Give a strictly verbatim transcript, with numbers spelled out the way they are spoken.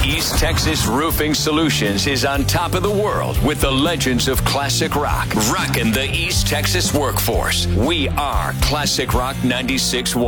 East Texas Roofing Solutions is on top of the world with the legends of classic rock. Rocking the East Texas workforce. We are Classic Rock ninety-six point one.